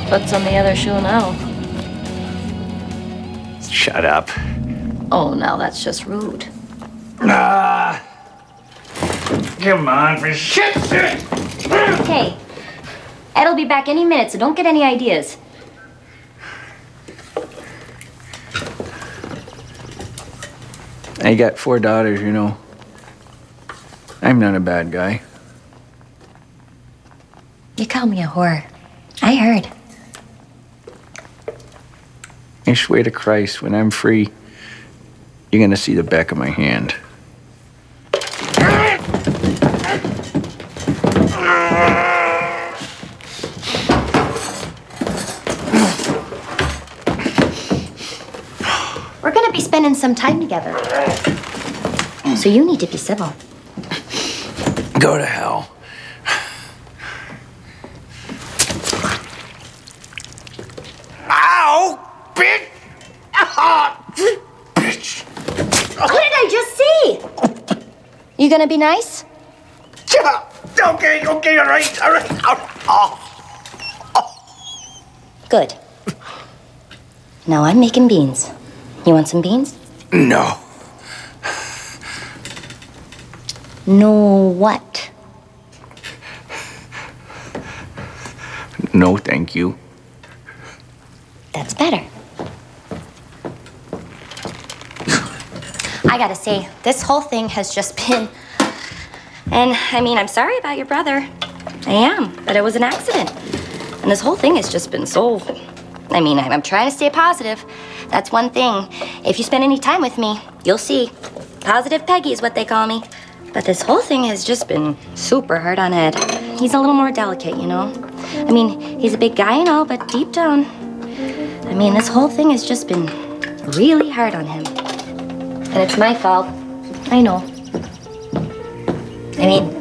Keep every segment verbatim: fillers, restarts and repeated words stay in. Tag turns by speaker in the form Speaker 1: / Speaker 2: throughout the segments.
Speaker 1: foot's on the other shoe now.
Speaker 2: Shut up.
Speaker 1: Oh, now that's just rude.
Speaker 2: Ah! Come on, for shit's sake!
Speaker 1: Hey, Ed'll be back any minute, so don't get any ideas.
Speaker 2: I got four daughters, you know. I'm not a bad guy.
Speaker 1: You called me a whore. I heard.
Speaker 2: I swear to Christ, when I'm free, you're gonna see the back of my hand.
Speaker 1: We're gonna be spending some time together. So you need to be civil.
Speaker 2: Go to hell. Ow! Bitch! Ah, bitch!
Speaker 1: What did I just see? You gonna be nice?
Speaker 2: Yeah. Okay, okay, all right, all right. Oh. Oh.
Speaker 1: Good. Now I'm making beans. You want some beans?
Speaker 2: No.
Speaker 1: No what?
Speaker 2: No, thank you.
Speaker 1: That's better. I gotta say, this whole thing has just been... And, I mean, I'm sorry about your brother. I am, but it was an accident. And this whole thing has just been so... I mean, I'm trying to stay positive. That's one thing. If you spend any time with me, you'll see. Positive Peggy is what they call me. But this whole thing has just been super hard on Ed. He's a little more delicate, you know? I mean, he's a big guy and all, but deep down... I mean, this whole thing has just been really hard on him. And it's my fault. I know. I mean,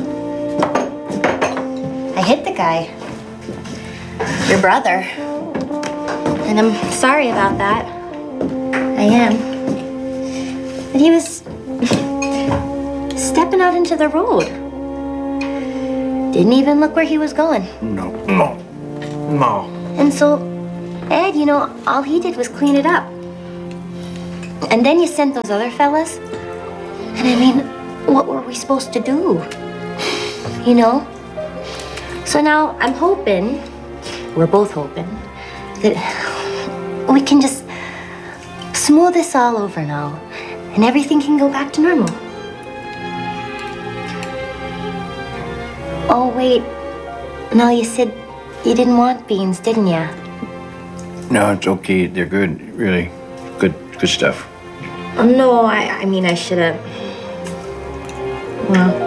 Speaker 1: I hit the guy. Your brother. And I'm sorry about that. I am. But he was stepping out into the road. Didn't even look where he was going.
Speaker 2: No, no, no.
Speaker 1: And so, Ed, you know, all he did was clean it up. And then you sent those other fellas. And I mean, what were we supposed to do? You know? So now I'm hoping, we're both hoping, that we can just smooth this all over now and everything can go back to normal. Oh, wait. No, you said you didn't want beans, didn't you?
Speaker 2: No, it's okay. They're good, really. Good, good stuff.
Speaker 1: Oh, no, I, I mean, I should have... Well...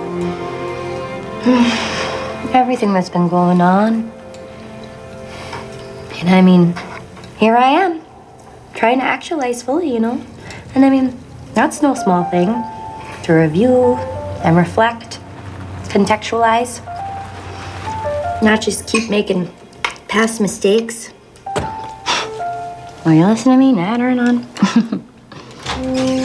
Speaker 1: Everything that's been going on. And I mean, here I am. Trying to actualize fully, you know? And I mean, that's no small thing. To review and reflect, contextualize. Not just keep making past mistakes. Are you listening to me, nattering on?